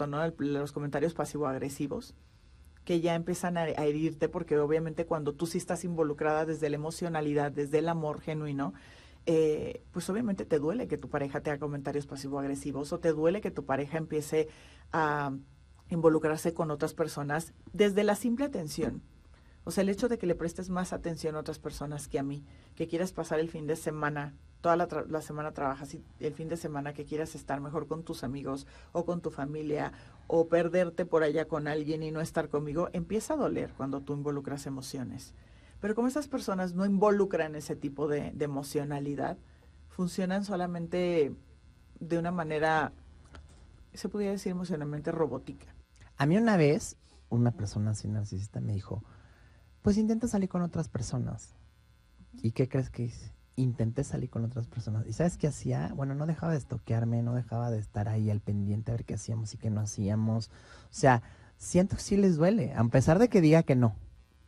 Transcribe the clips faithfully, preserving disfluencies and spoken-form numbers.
cierto, ¿no? El, los comentarios pasivo-agresivos, que ya empiezan a, a herirte, porque obviamente cuando tú sí estás involucrada desde la emocionalidad, desde el amor genuino, eh, pues obviamente te duele que tu pareja te haga comentarios pasivo-agresivos, o te duele que tu pareja empiece a involucrarse con otras personas desde la simple atención. O sea, el hecho de que le prestes más atención a otras personas que a mí, que quieras pasar el fin de semana, toda la, tra- la semana trabajas y el fin de semana que quieras estar mejor con tus amigos o con tu familia o perderte por allá con alguien y no estar conmigo, empieza a doler cuando tú involucras emociones. Pero como esas personas no involucran ese tipo de, de emocionalidad, funcionan solamente de una manera, se podría decir emocionalmente robótica. A mí una vez, una persona así narcisista me dijo, pues intenta salir con otras personas. ¿Y qué crees que hice? Intenté salir con otras personas. ¿Y sabes qué hacía? Bueno, no dejaba de estoquearme, no dejaba de estar ahí al pendiente a ver qué hacíamos y qué no hacíamos. O sea, siento que sí les duele, a pesar de que diga que no.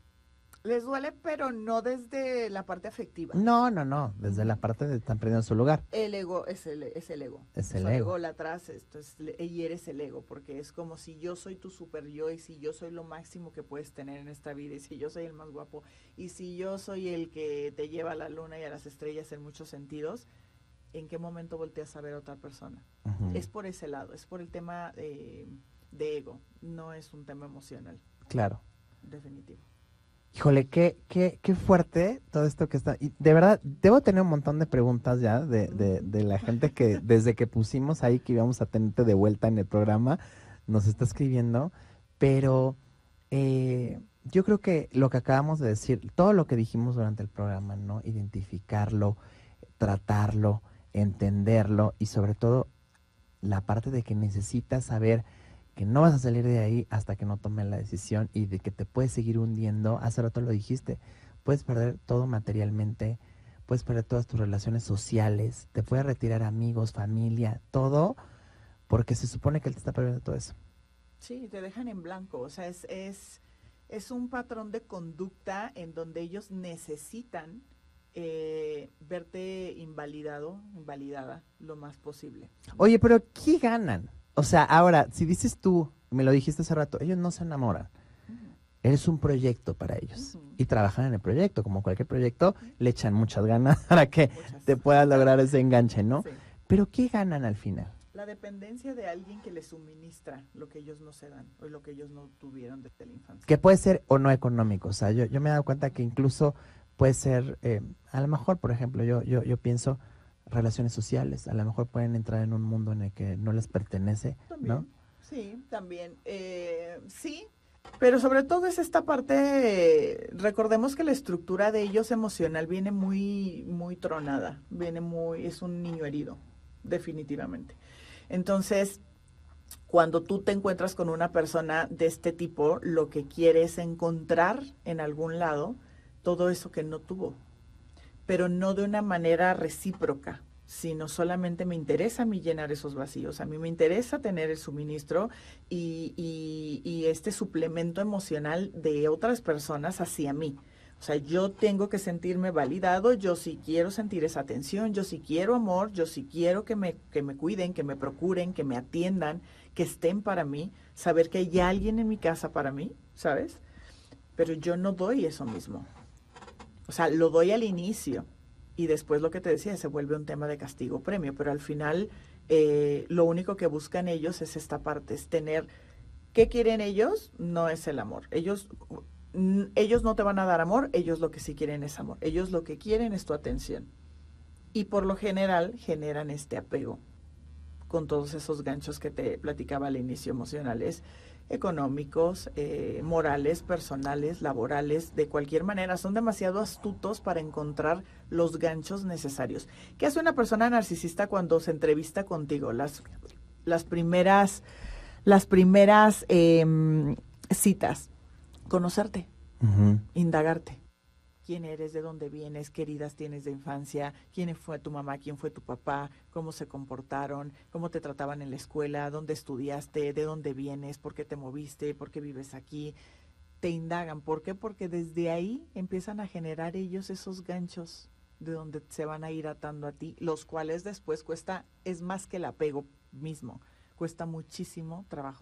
Les duele, pero no desde la parte afectiva. No, no, no, desde la Ujú. parte de están perdiendo su lugar. El ego es el, es el ego. Es O el sea, ego. ego atrás, esto es, y eres el ego, porque es como si yo soy tu super yo, y si yo soy lo máximo que puedes tener en esta vida, y si yo soy el más guapo, y si yo soy el que te lleva a la luna y a las estrellas en muchos sentidos, ¿en qué momento volteas a ver a otra persona? Ujú. Es por ese lado, es por el tema eh, de ego, no es un tema emocional, Claro. definitivo. Híjole, qué, qué, qué fuerte todo esto que está. Y de verdad, debo tener un montón de preguntas ya de, de, de la gente que desde que pusimos ahí que íbamos a tenerte de vuelta en el programa, nos está escribiendo. Pero eh, yo creo que lo que acabamos de decir, todo lo que dijimos durante el programa, ¿no? Identificarlo, tratarlo, entenderlo y sobre todo la parte de que necesitas saber que no vas a salir de ahí hasta que no tomes la decisión y de que te puedes seguir hundiendo. Hace rato lo dijiste, puedes perder todo materialmente, puedes perder todas tus relaciones sociales, te puedes retirar amigos, familia, todo, porque se supone que él te está perdiendo todo eso. Sí, te dejan en blanco, o sea, es, es, es un patrón de conducta en donde ellos necesitan eh, verte invalidado, invalidada lo más posible. Oye, pero ¿qué ganan? O sea, ahora, si dices tú, me lo dijiste hace rato, ellos no se enamoran. Ujú, Eres un proyecto para ellos. ujú, Y trabajan en el proyecto, como cualquier proyecto, le echan muchas ganas para que muchas. te puedas lograr ese enganche, ¿no? Sí. Pero ¿qué ganan al final? La dependencia de alguien que les suministra lo que ellos no se dan o lo que ellos no tuvieron desde la infancia. Que puede ser o no económico. O sea, yo, yo me he dado cuenta que incluso puede ser, eh, a lo mejor, por ejemplo, yo, yo, yo pienso relaciones sociales. A lo mejor pueden entrar en un mundo en el que no les pertenece, ¿no? También, sí, también. Eh, sí, pero sobre todo es esta parte, eh, recordemos que la estructura de ellos emocional viene muy, muy tronada, viene muy, es un niño herido, definitivamente. Entonces, cuando tú te encuentras con una persona de este tipo, lo que quiere es encontrar en algún lado todo eso que no tuvo, pero no de una manera recíproca, sino solamente me interesa a mí llenar esos vacíos, a mí me interesa tener el suministro y, y, y este suplemento emocional de otras personas hacia mí. O sea, yo tengo que sentirme validado, yo sí quiero sentir esa atención, yo sí quiero amor, yo sí quiero que me, que me cuiden, que me procuren, que me atiendan, que estén para mí, saber que hay alguien en mi casa para mí, ¿sabes? Pero yo no doy eso mismo. O sea, lo doy al inicio y después lo que te decía se vuelve un tema de castigo-premio, pero al final eh, lo único que buscan ellos es esta parte, es tener, ¿qué quieren ellos? No es el amor. Ellos, mm, ellos no te van a dar amor, ellos lo que sí quieren es amor. Ellos lo que quieren es tu atención. Y por lo general generan este apego con todos esos ganchos que te platicaba al inicio, emocionales, económicos, eh, morales, personales, laborales, de cualquier manera. Son demasiado astutos para encontrar los ganchos necesarios. ¿Qué hace una persona narcisista cuando se entrevista contigo? Las, las primeras, las primeras eh, citas, conocerte, Ujú. indagarte. ¿Quién eres? ¿De dónde vienes? ¿Qué heridas tienes de infancia? ¿Quién fue tu mamá? ¿Quién fue tu papá? ¿Cómo se comportaron? ¿Cómo te trataban en la escuela? ¿Dónde estudiaste? ¿De dónde vienes? ¿Por qué te moviste? ¿Por qué vives aquí? Te indagan. ¿Por qué? Porque desde ahí empiezan a generar ellos esos ganchos de donde se van a ir atando a ti, los cuales después cuesta, es más que el apego mismo, cuesta muchísimo trabajo